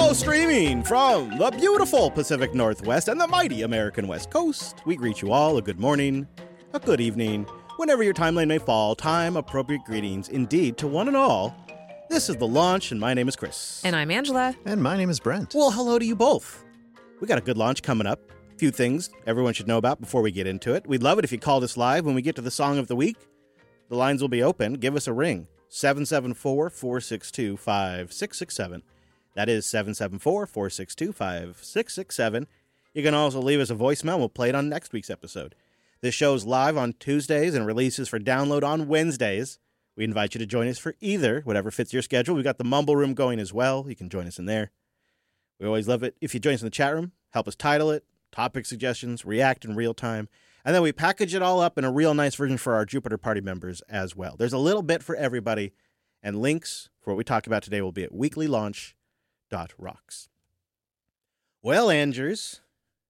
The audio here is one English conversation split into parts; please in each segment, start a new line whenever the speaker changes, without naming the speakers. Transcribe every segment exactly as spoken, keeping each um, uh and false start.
Hello, streaming from the beautiful Pacific Northwest and the mighty American West Coast. We greet you all a good morning, a good evening, whenever your timeline may fall. Time-appropriate greetings indeed to one and all. This is The Launch, and my name is Chris.
And I'm Angela.
And my name is Brent.
Well, hello to you both. We got a good launch coming up. A few things everyone should know about before we get into it. We'd love it if you called us live when we get to the song of the week. The lines will be open. Give us a ring. seven seven four, four six two, five six six seven. That is seven seven four, four six two, five six six seven. You can also leave us a voicemail. We'll play it on next week's episode. This show is live on Tuesdays and releases for download on Wednesdays. We invite you to join us for either, whatever fits your schedule. We've got the Mumble Room going as well. You can join us in there. We always love it if you join us in the chat room. Help us title it, topic suggestions, react in real time. And then we package it all up in a real nice version for our Jupiter Party members as well. There's a little bit for everybody. And links for what we talk about today will be at weekly launch dot rocks. Well, Andrews,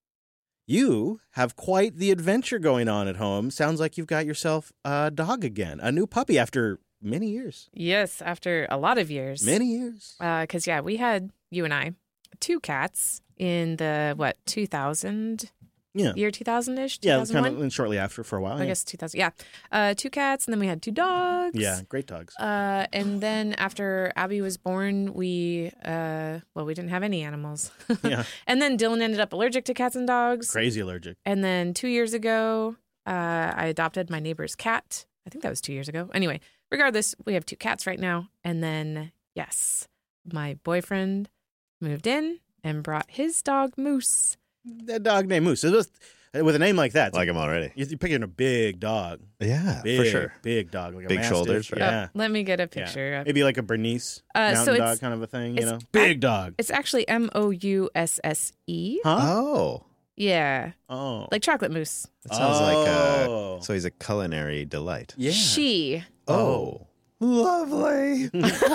you have quite the adventure going on at home. Sounds like you've got yourself a dog again, a new puppy after many years.
Yes, after a lot of years.
Many years.
Because, uh, yeah, we had, you and I, two cats in the, what, two thousand?
Yeah.
Year two thousand-ish?
Yeah, kind of and shortly after for a while.
I
yeah.
guess two thousand. Yeah. Uh, two cats, and then we had two dogs.
Yeah, great dogs.
Uh, and then after Abby was born, we, uh, well, we didn't have any animals.
Yeah.
And then Dylan ended up allergic to cats and dogs.
Crazy allergic.
And then two years ago, uh, I adopted my neighbor's cat. I think that was two years ago. Anyway, regardless, we have two cats right now. And then, yes, my boyfriend moved in and brought his dog, Moose.
That dog named Moose. It was, with a name like that.
Like him already.
You're picking a big dog.
Yeah,
big,
for sure.
Big dog. Like a
Big
mastiff.
shoulders, right?
Yeah.
Oh, let me get a picture.
Yeah.
Of
Maybe like a Bernese
Uh,
mountain
so it's-
dog kind of a thing, you
it's
know? Big dog.
It's actually M O U S S E.
Huh?
Oh.
Yeah.
Oh.
Like chocolate mousse.
That sounds like
Oh.
uh so he's a culinary delight.
Yeah.
She.
Oh. Lovely.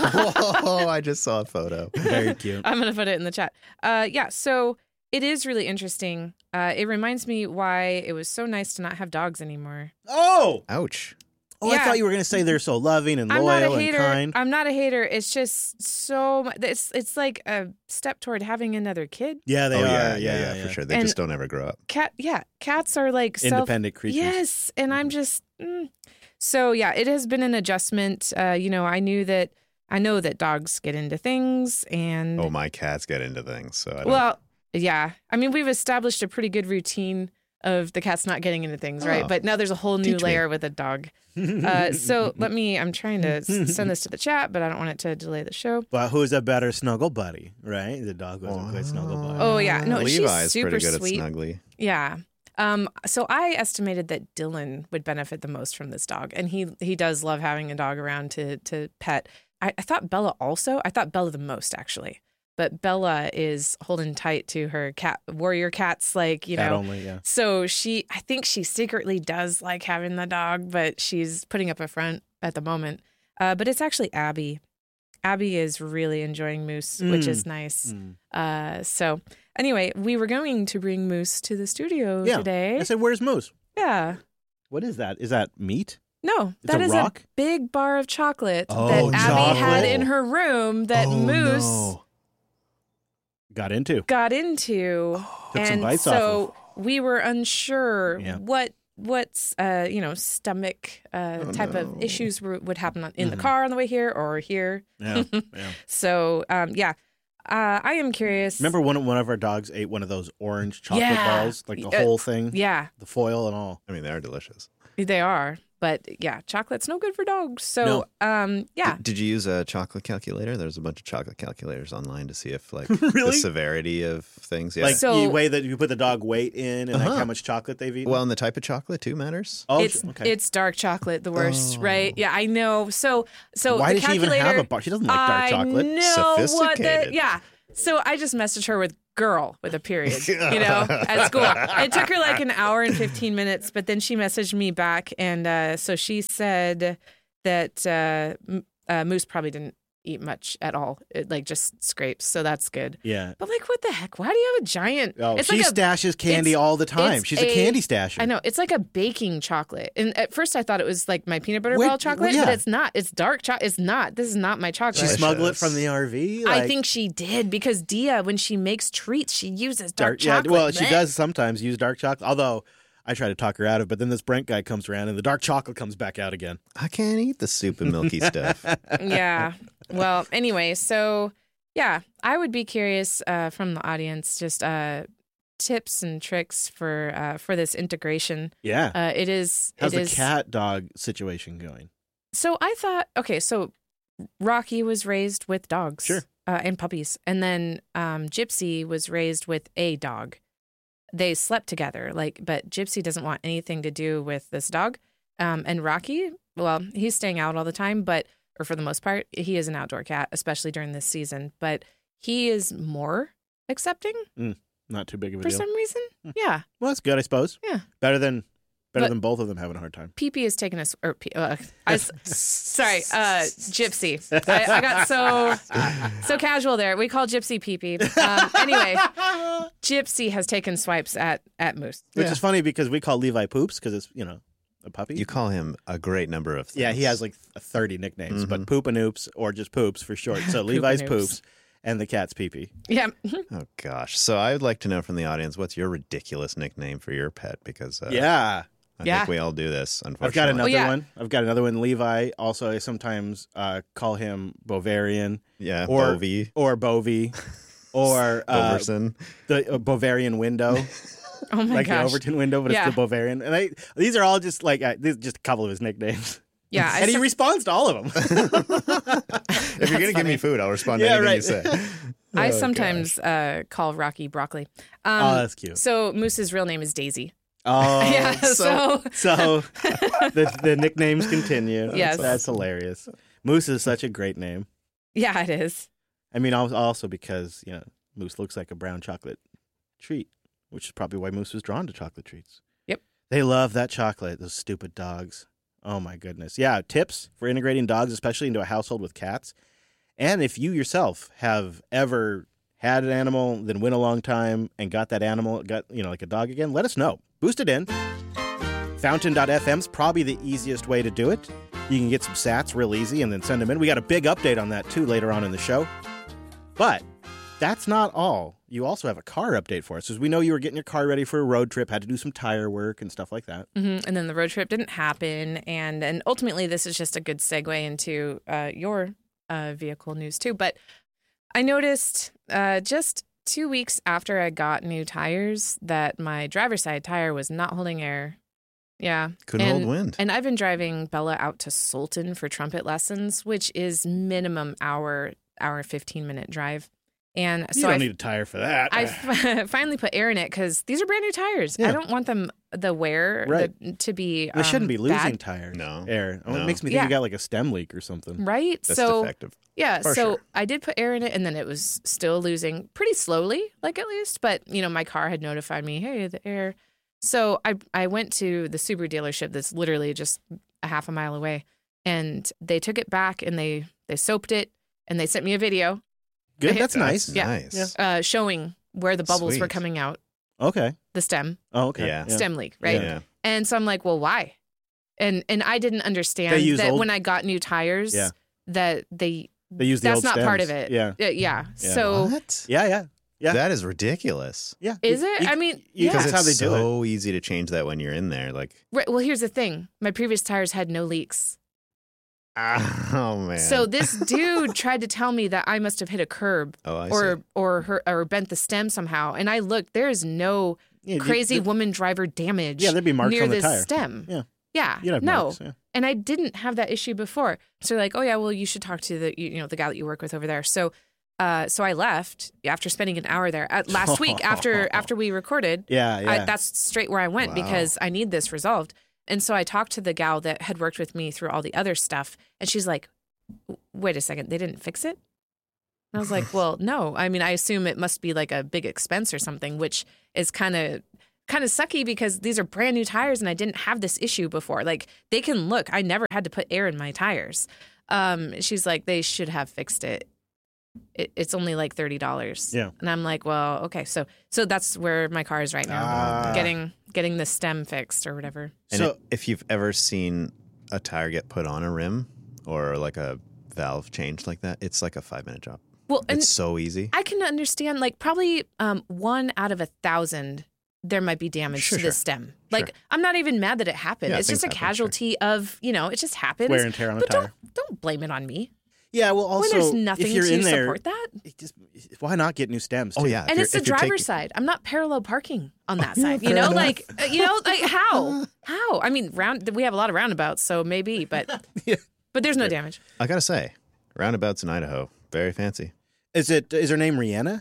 Whoa, I just saw a photo.
Very cute.
I'm going to put it in the chat. Uh, yeah, so it is really interesting. Uh, it reminds me why it was so nice to not have dogs anymore.
Oh!
Ouch.
Oh, I
Yeah.
thought you were going to say they're so loving and
I'm not a
loyal and
hater.
kind.
I'm not a hater. It's just so much. It's, it's like a step toward having another kid.
Yeah, they
oh,
are.
yeah,
Yeah,
yeah, yeah, for sure. They
And-
just don't ever grow up.
Cat, yeah, cats are like self-
Independent creatures.
Yes, and I'm just mm. so yeah. It has been an adjustment. Uh, you know, I knew that. I know that dogs get into things, and
Oh, my cats get into things, so I don't
well, yeah. I mean, we've established a pretty good routine of the cats not getting into things, right?
Oh.
But now there's a whole new
Teach me.
layer with a dog. Uh, so let me. I'm trying to s- send this to the chat, but I don't want it to delay the show.
But who's a better snuggle buddy, right? The dog was a good snuggle buddy.
Oh, yeah. No, she's
Levi's
super
pretty good
sweet.
at snuggly.
Yeah. Um, so I estimated that Dylan would benefit the most from this dog, and he he does love having a dog around to to pet. I, I thought Bella also. I thought Bella the most actually, but Bella is holding tight to her cat warrior cats, like you
Cat
know.
only, yeah.
So she, I think she secretly does like having the dog, but she's putting up a front at the moment. Uh, but it's actually Abby. Abby is really enjoying Moose, which
Mm.
is nice.
Mm.
Uh, so anyway, we were going to bring Moose to the studio
Yeah.
today.
I said, where's Moose?
Yeah.
What is that? Is that meat?
No,
It's
that
a
is
rock?
a big bar of chocolate
Oh,
that Abby had
chocolate.
in her room that
Oh,
Moose
no.
Got into.
got into.
Took
and
some bites
so
off
we were unsure
Yeah.
what what's uh you know stomach uh
Oh,
type
no.
of issues were, would happen on, in
Mhm.
the car on the way here or here.
Yeah, yeah.
So um yeah, uh, I am curious.
Remember when one of our dogs ate one of those orange chocolate
Yeah.
balls? Like the
Uh,
whole thing?
Yeah,
The foil and all.
I mean, they are delicious.
they are. But yeah, chocolate's no good for dogs. So um yeah.
Did, did you use a chocolate calculator? There's a bunch of chocolate calculators online to see if, like,
Really?
the severity of things. Yeah.
Like
So-
you weigh that you put the dog weight in and like
Uh-huh.
how much chocolate they've eaten?
well, and the type of chocolate too matters.
oh,
it's
okay.
it's dark chocolate, the worst,
Oh.
right? Yeah, I know. So so
Why
the
does she even
calculator,
have a bar? She doesn't like dark
I
chocolate.
know what the
Sophisticated.
yeah. So I just messaged her with girl with a period, you know, at school. It took her like an hour and fifteen minutes, but then she messaged me back. And uh, so she said that uh, M- uh, Moose probably didn't eat much at all. It like just scrapes, so that's good.
Yeah.
But like, what the heck? Why do you have a giant?
Oh,
it's
she
like a,
stashes candy
it's-
all the time.
it's
She's a,
a-
candy stasher.
I know it's like a baking chocolate, and at first I thought it was like my peanut butter
Wait,
ball chocolate,
well, yeah.
but it's not. It's dark chocolate. It's not. This is not my chocolate.
She
Delicious.
smuggled it from the R V.
I
like-
think she did because Dia, when she makes treats, she uses dark,
yeah,
chocolate.
well, she
Blech.
does sometimes use dark chocolate. Although I try to talk her out of it, but then this Brent guy comes around and the dark chocolate comes back out again.
I can't eat the soup and milky stuff.
Yeah. Well, anyway, so yeah, I would be curious uh, from the audience, just uh, tips and tricks for uh, for this integration.
Yeah.
Uh, it is.
How's
it
the
is,
cat dog situation going?
So I thought, okay, so Rocky was raised with dogs,
Sure.
uh, and puppies, and then um, Gypsy was raised with a dog. They slept together, like, but Gypsy doesn't want anything to do with this dog. Um, and Rocky, well, he's staying out all the time, but or for the most part, he is an outdoor cat, especially during this season. But he is more accepting
Not too big of a
for
deal.
some reason. Yeah,
Well, that's good, I suppose.
Yeah.
Better than better
But-
than both of them having a hard time.
Pee Pee is taking us. Or P- uh, I, s- sorry, uh, Gypsy. I, I got so so casual there. We call Gypsy Pee Pee. Um, anyway, Gypsy has taken swipes at at Moose.
Which
Yeah.
is funny because we call Levi Poops because it's, you know, a puppy.
You call him a great number of things.
yeah, he has like thirty nicknames, but Poop and Oops or just Poops for short. So
Poop
Levi's
and Oops.
Poops and the cat's Pee Pee.
Yeah.
Oh, gosh. So I would like to know from the audience, what's your ridiculous nickname for your pet? Because uh,
Yeah.
I
Yeah.
think we all do this, unfortunately.
I've got another
yeah.
one. I've got another one. Levi. Also, I sometimes uh, call him Bovarian
Yeah,
or
Bovie,
or Bovie or uh,
Boverson.
the uh, Bavarian window,
Oh my
like
gosh.
the Overton window, but
Yeah.
it's the Bavarian. And I, these are all just like uh, these are just a couple of his nicknames.
Yeah. I
and he
some-
responds to all of them.
If you're going to give me food, I'll respond to
Yeah,
anything
right.
you say.
I
Oh,
sometimes uh, call Rocky Broccoli.
oh,
Um,
that's cute.
so Moose's real name is Daisy.
Oh,
yeah.
so,
So,
so the the nicknames continue.
Yes.
that's hilarious. Moose is such a great name.
yeah, it is.
I mean, al- also because, you know, Moose looks like a brown chocolate treat, which is probably why Moose was drawn to chocolate treats.
Yep.
They love that chocolate, those stupid dogs. Oh, my goodness. Yeah, tips for integrating dogs, especially into a household with cats. And if you yourself have ever had an animal, then went a long time and got that animal, got, you know, like a dog again, let us know. Boost it in. Fountain dot f m is probably the easiest way to do it. You can get some sats real easy and then send them in. We got a big update on that, too, later on in the show. But that's not all. You also have a car update for us, because we know you were getting your car ready for a road trip, had to do some tire work and stuff like that.
hmm And then the road trip didn't happen. And and ultimately, this is just a good segue into uh, your uh, vehicle news, too. But I noticed uh, just two weeks after I got new tires that my driver's side tire was not holding air. Yeah.
Couldn't
and,
hold wind.
And I've been driving Bella out to Sultan for trumpet lessons, which is minimum hour, hour, fifteen minute drive. And
You
so
don't
I
need a tire for that.
I f- finally put air in it because these are brand new tires.
Yeah.
I don't want them, the wear,
Right.
the, to be.
They shouldn't
um,
be losing
bad,
tires.
No.
Air. Oh,
No.
It makes me think
Yeah.
you got like a stem leak or something.
right?
That's
so
defective.
yeah,
For
so
sure.
I did put air in it, and then it was still losing pretty slowly, like at least. But you know, my car had notified me, hey, the air. So I I went to the Subaru dealership that's literally just a half a mile away, and they took it back and they they soaped it and they sent me a video
Good. That's nice.
Yeah.
nice.
uh, showing where the bubbles were
Sweet.
coming out,
Okay.
the stem
Oh, okay.
Yeah.
stem leak, right?
Yeah.
And so I'm like, well, why? And and I didn't understand
They use
that
old-
when I got new tires,
Yeah.
that they
They use the
that's
old
not part
stems.
of it.
Yeah.
Uh, yeah.
Yeah.
So
What?
Yeah. Yeah. Yeah.
That is ridiculous.
Yeah.
is
You-
it?
you-
I mean,
you-
yeah.
That's
Because
how they
it's
do it.
so easy to change that when you're in there. Like,
Right, well, here's the thing. My previous tires had no leaks.
oh man.
So this dude tried to tell me that I must have hit a curb
oh, I
or
see.
or her, or bent the stem somehow. And I looked, there is no
Yeah, you-
crazy
the-
woman driver damage
Yeah, there'd be marks
near
on the
this
tire.
stem.
Yeah.
Yeah.
You'd have
no.
marks, yeah.
And I didn't have that issue before. So they're like, oh yeah, well you should talk to the you you know the guy that you work with over there. So uh so I left after spending an hour there at, last week after after we recorded.
Yeah. Yeah.
I, that's straight where I went
Wow.
because I need this resolved. And so I talked to the gal that had worked with me through all the other stuff, and she's like, "Wait a second, they didn't fix it?" And I was like, "Well, no. I mean, I assume it must be like a big expense or something, which is kind of kind of sucky because these are brand new tires and I didn't have this issue before. Like they can look. I never had to put air in my tires. Um, she's like, they should have fixed it. it it's only like thirty dollars.
Yeah.
And I'm like, well, okay. So so that's where my car is right now.
Ah.
Getting getting the stem fixed or whatever.
And
So-
it, if you've ever seen a tire get put on a rim or like a valve changed like that, it's like a five minute job.
Well, and
It's so easy.
I can understand, like, probably um, one out of a thousand, there might be damage
Sure,
to
sure.
the stem. Like,
Sure.
I'm not even mad that it happened.
Yeah,
it's just a
things happen, sure.
casualty of, you know, it just happens.
Wear and tear on a
but
tire.
don't don't blame it on me.
Yeah, well, also,
when there's nothing
if you're
to
in there,
support that.
it just, why not get new stems?
Oh
too?
yeah. If
And
you're-
it's the
if you're
driver's
taking-
side. I'm not parallel parking on that
Yeah,
side. You
fair
know,
enough.
like, uh, you know, like how? How? I mean, round. We have a lot of roundabouts, so maybe, but
Yeah.
but there's no damage.
I gotta say, roundabouts in Idaho, very fancy.
Is it? Is her name Rihanna?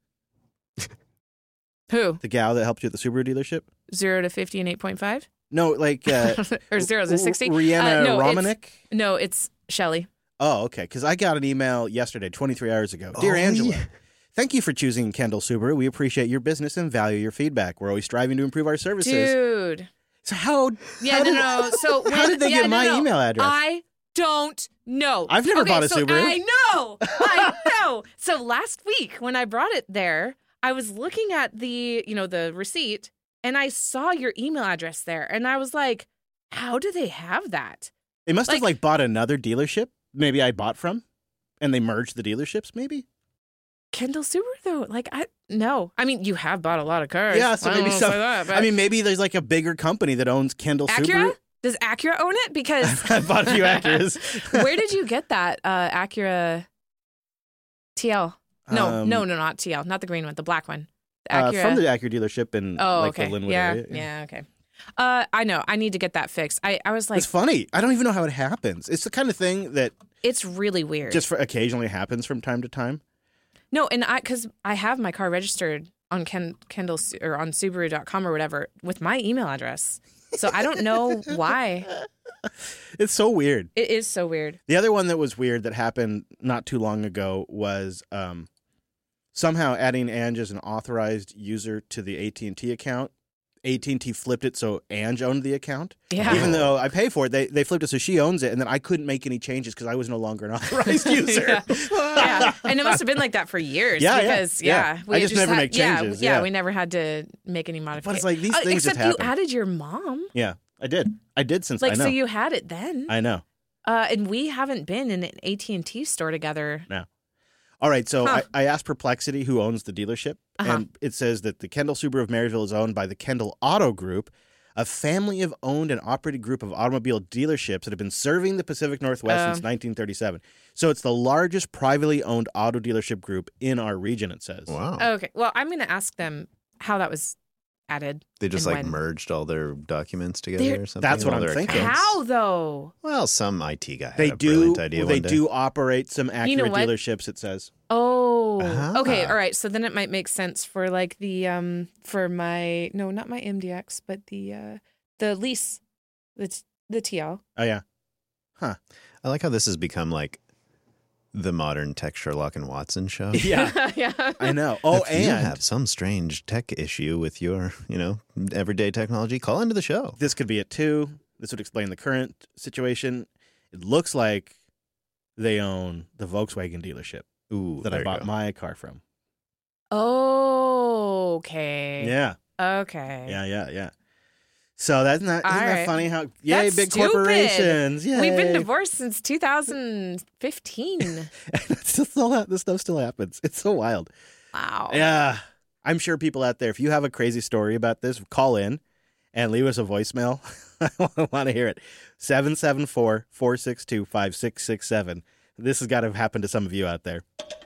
Who?
The gal that helped you at the Subaru dealership?
Zero to fifty and eight point five,
No, like uh,
or zero to sixty?
Rihanna
Uh, no, it's-
Romanek.
No, it's Shelly.
Oh, okay. Because I got an email yesterday, twenty-three hours ago. Dear
Oh,
Angela,
yeah.
thank you for choosing Kendall Subaru. We appreciate your business and value your feedback. We're always striving to improve our services.
Dude.
So how?
Yeah,
how
no,
did,
no. So
how
when-
did they
yeah,
get
no,
my
no.
email address?
I don't know.
I've never
Okay,
bought a
so
Subaru.
I know. I know. So last week when I brought it there, I was looking at the, you know, the receipt and I saw your email address there and I was like, how do they have that?
They must have
like-
like bought another dealership. Maybe I bought from, and they merged the dealerships. Maybe.
Kendall Subaru though, like I no. I mean, you have bought a lot of cars.
Yeah, so
I don't
maybe
wanna
some-
say that, but
I mean, maybe there's like a bigger company that owns Kendall
Acura?
Subaru.
Does Acura own it? Because
I bought a few Acuras.
where did you get that uh, Acura T L? No,
Um,
no, no, not T L, not the green one, the black one. The
Uh,
Acura.
from the Acura dealership in
oh,
like
okay,
the Linwood
yeah,
area.
yeah, okay. Uh, I know. I need to get that fixed. I, I was like,
It's funny. I don't even know how it happens. It's the kind of thing that
it's really weird.
just for occasionally happens from time to time.
no, and I because I have my car registered on Ken, Kendall Su- or on Subaru dot com or whatever with my email address, so I don't know why.
It's so weird.
It is so weird.
The other one that was weird that happened not too long ago was um, somehow adding Ange as an authorized user to the A T and T account. A T and T flipped it so Ange owned the account.
Yeah.
Even though I pay for it, they, they flipped it so she owns it, and then I couldn't make any changes because I was no longer an authorized user.
yeah. yeah, and it must have been like that for years.
Yeah, yeah,
because
yeah.
we
I just never
had,
make changes,
Yeah,
yeah.
we never had to make any
But
modifications.
it's like these
Uh,
things just
except you
happen.
added your mom.
Yeah, I did. I did since
Like
I know.
so, you had it then.
I know.
Uh, and we haven't been in an A T and T store together.
All right, so
Huh.
I, I asked Perplexity who owns the dealership,
Uh-huh.
and it says that the Kendall Subaru of Marysville is owned by the Kendall Auto Group, a family of owned and operated group of automobile dealerships that have been serving the Pacific Northwest
Um.
since nineteen thirty-seven. So it's the largest privately owned auto dealership group in our region, it says.
Wow.
Okay, well, I'm going to ask them how that was added.
They just
and
like
when.
merged all their documents together
They're-
or something.
That's what
all
I'm
their
thinking.
accounts.
How though?
Well, some I T guy had
They
a
do.
brilliant idea
They
one day.
do operate some Acura
You know what?
dealerships. It says.
Oh,
Ah.
okay, all right. So then it might make sense for like the um for my no, not my M D X, but the uh the lease, the t- the T L.
Oh yeah.
I like how this has become like the modern tech Sherlock and Watson show.
Yeah,
yeah.
I know. Oh,
if you
and
have some strange tech issue with your, you know, everyday technology, call into the show.
this could be it too. This would explain the current situation. It looks like they own the Volkswagen dealership
Ooh,
that
there
I
you
bought
go.
my car from.
Oh, okay.
Yeah,
Okay.
yeah, yeah, yeah. So that's not isn't
All
that
right.
funny? How yay,
That's
big
stupid.
corporations! Yay.
We've been divorced since two thousand fifteen.
It's still ha- this stuff still happens. It's so wild.
Wow.
Yeah, I'm sure people out there, if you have a crazy story about this, call in and leave us a voicemail. I want to hear it. seven seven four, four six two, five six six seven. This has got to happen to some of you out there.